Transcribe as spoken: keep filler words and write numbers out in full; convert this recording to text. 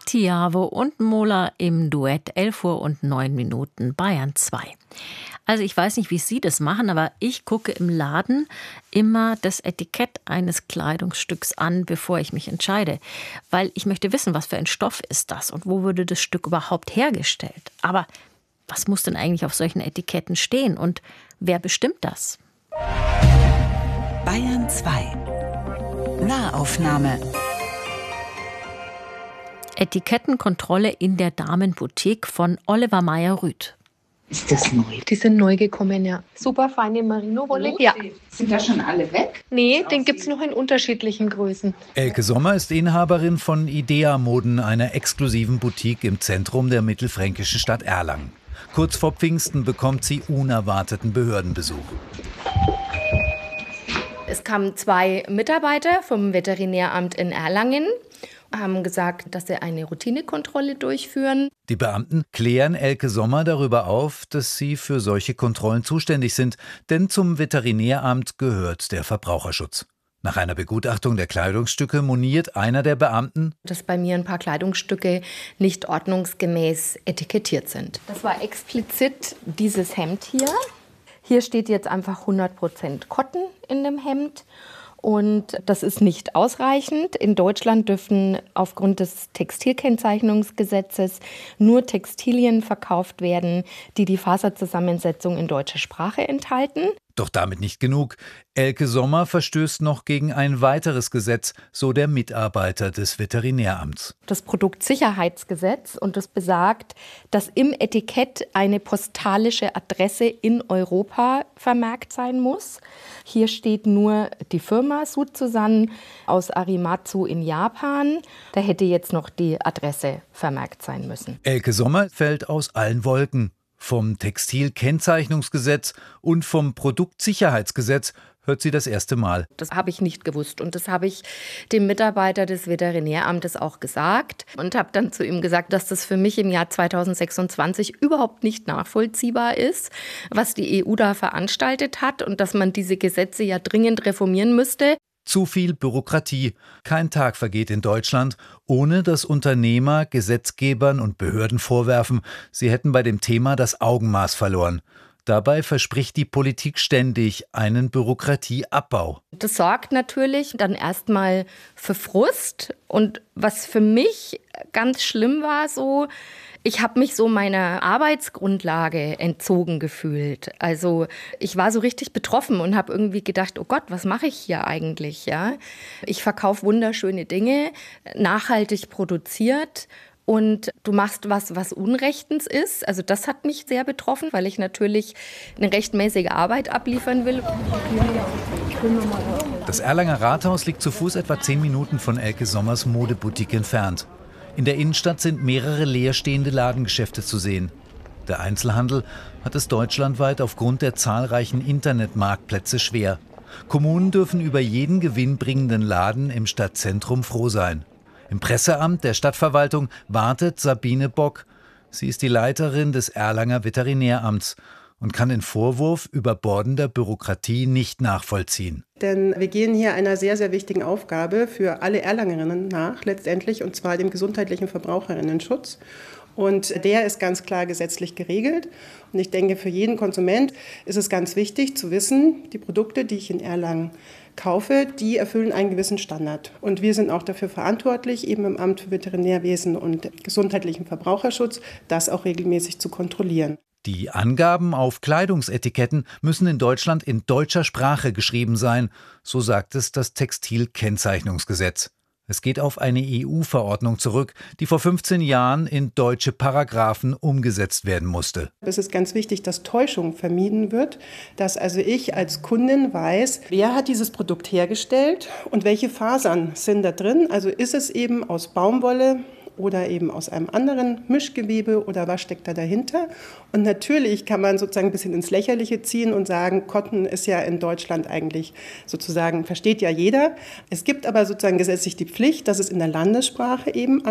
Tiavo und Mola im Duett, elf Uhr und neun Minuten, Bayern zwei. Also ich weiß nicht, wie Sie das machen, aber ich gucke im Laden immer das Etikett eines Kleidungsstücks an, bevor ich mich entscheide. Weil ich möchte wissen, was für ein Stoff ist das und wo wurde das Stück überhaupt hergestellt. Aber was muss denn eigentlich auf solchen Etiketten stehen und wer bestimmt das? Bayern zwei. Nahaufnahme. Etikettenkontrolle in der Damenboutique von Oliver Meyer-Rüth. Ist das neu? Die sind neu gekommen, ja. Super feine Merino-Wolle. Ja. Sind da schon alle weg? Nee, den gibt es noch in unterschiedlichen Größen. Elke Sommer ist Inhaberin von Idea Moden, einer exklusiven Boutique im Zentrum der mittelfränkischen Stadt Erlangen. Kurz vor Pfingsten bekommt sie unerwarteten Behördenbesuch. Es kamen zwei Mitarbeiter vom Veterinäramt in Erlangen, haben gesagt, dass sie eine Routinekontrolle durchführen. Die Beamten klären Elke Sommer darüber auf, dass sie für solche Kontrollen zuständig sind, denn zum Veterinäramt gehört der Verbraucherschutz. Nach einer Begutachtung der Kleidungsstücke moniert einer der Beamten, dass bei mir ein paar Kleidungsstücke nicht ordnungsgemäß etikettiert sind. Das war explizit dieses Hemd hier. Hier steht jetzt einfach hundert Prozent Cotton in dem Hemd. Und das ist nicht ausreichend. In Deutschland dürfen aufgrund des Textilkennzeichnungsgesetzes nur Textilien verkauft werden, die die Faserzusammensetzung in deutscher Sprache enthalten. Doch damit nicht genug. Elke Sommer verstößt noch gegen ein weiteres Gesetz, so der Mitarbeiter des Veterinäramts. Das Produktsicherheitsgesetz, und das besagt, dass im Etikett eine postalische Adresse in Europa vermerkt sein muss. Hier steht nur die Firma Suzuzan aus Arimatsu in Japan. Da hätte jetzt noch die Adresse vermerkt sein müssen. Elke Sommer fällt aus allen Wolken. Vom Textilkennzeichnungsgesetz und vom Produktsicherheitsgesetz hört sie das erste Mal. Das habe ich nicht gewusst und das habe ich dem Mitarbeiter des Veterinäramtes auch gesagt und habe dann zu ihm gesagt, dass das für mich im Jahr zweitausendsechsundzwanzig überhaupt nicht nachvollziehbar ist, was die E U da veranstaltet hat und dass man diese Gesetze ja dringend reformieren müsste. Zu viel Bürokratie. Kein Tag vergeht in Deutschland, ohne dass Unternehmer Gesetzgebern und Behörden vorwerfen, sie hätten bei dem Thema das Augenmaß verloren. Dabei verspricht die Politik ständig einen Bürokratieabbau. Das sorgt natürlich dann erstmal für Frust. Und was für mich ganz schlimm war, so, ich habe mich so meiner Arbeitsgrundlage entzogen gefühlt. Also ich war so richtig betroffen und habe irgendwie gedacht, oh Gott, was mache ich hier eigentlich? Ja? Ich verkaufe wunderschöne Dinge, nachhaltig produziert. Und du machst was, was unrechtens ist. Also das hat mich sehr betroffen, weil ich natürlich eine rechtmäßige Arbeit abliefern will. Das Erlanger Rathaus liegt zu Fuß etwa zehn Minuten von Elke Sommers Modeboutique entfernt. In der Innenstadt sind mehrere leerstehende Ladengeschäfte zu sehen. Der Einzelhandel hat es deutschlandweit aufgrund der zahlreichen Internetmarktplätze schwer. Kommunen dürfen über jeden gewinnbringenden Laden im Stadtzentrum froh sein. Im Presseamt der Stadtverwaltung wartet Sabine Bock. Sie ist die Leiterin des Erlanger Veterinäramts und kann den Vorwurf überbordender Bürokratie nicht nachvollziehen. Denn wir gehen hier einer sehr, sehr wichtigen Aufgabe für alle Erlangerinnen nach, letztendlich, und zwar dem gesundheitlichen Verbraucherinnenschutz. Und der ist ganz klar gesetzlich geregelt. Und ich denke, für jeden Konsument ist es ganz wichtig zu wissen, die Produkte, die ich in Erlangen kaufe, die erfüllen einen gewissen Standard. Und wir sind auch dafür verantwortlich, eben im Amt für Veterinärwesen und gesundheitlichen Verbraucherschutz, das auch regelmäßig zu kontrollieren. Die Angaben auf Kleidungsetiketten müssen in Deutschland in deutscher Sprache geschrieben sein, so sagt es das Textilkennzeichnungsgesetz. Es geht auf eine E U-Verordnung zurück, die vor fünfzehn Jahren in deutsche Paragraphen umgesetzt werden musste. Es ist ganz wichtig, dass Täuschung vermieden wird, dass also ich als Kundin weiß, wer hat dieses Produkt hergestellt und welche Fasern sind da drin. Also ist es eben aus Baumwolle oder eben aus einem anderen Mischgewebe oder was steckt da dahinter. Und natürlich kann man sozusagen ein bisschen ins Lächerliche ziehen und sagen, Cotton ist ja in Deutschland eigentlich sozusagen, versteht ja jeder. Es gibt aber sozusagen gesetzlich die Pflicht, dass es in der Landessprache eben